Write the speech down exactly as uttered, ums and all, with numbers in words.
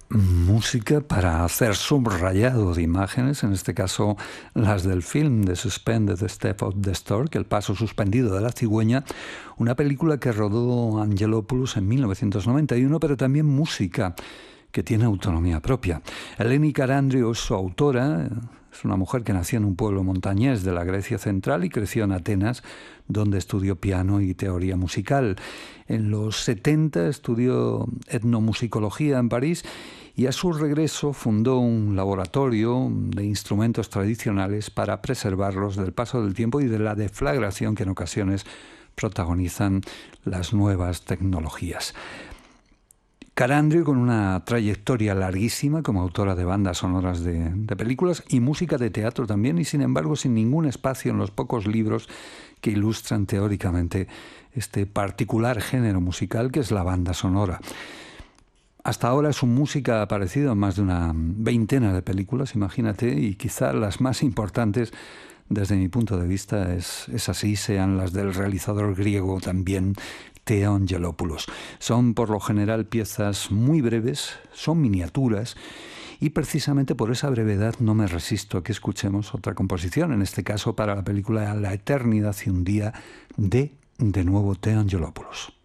Música para hacer subrayado de imágenes, en este caso las del film The Suspended Step of the Stork, El paso suspendido de la cigüeña, una película que rodó Angelopoulos en mil novecientos noventa y uno, pero también música que tiene autonomía propia. Eleni Karandrou es su autora. Es una mujer que nació en un pueblo montañés de la Grecia central y creció en Atenas, donde estudió piano y teoría musical. En los setenta estudió etnomusicología en París y a su regreso fundó un laboratorio de instrumentos tradicionales para preservarlos del paso del tiempo y de la deflagración que en ocasiones protagonizan las nuevas tecnologías. Karandrou, con una trayectoria larguísima como autora de bandas sonoras de, de películas y música de teatro también, y sin embargo sin ningún espacio en los pocos libros que ilustran teóricamente este particular género musical que es la banda sonora. Hasta ahora su música ha aparecido en más de una veintena de películas, imagínate, y quizá las más importantes desde mi punto de vista es, es así, sean las del realizador griego también, Theo Angelopoulos. Son por lo general piezas muy breves, son miniaturas, y precisamente por esa brevedad no me resisto a que escuchemos otra composición, en este caso para la película La eternidad y un día de, de nuevo, Theo Angelopoulos.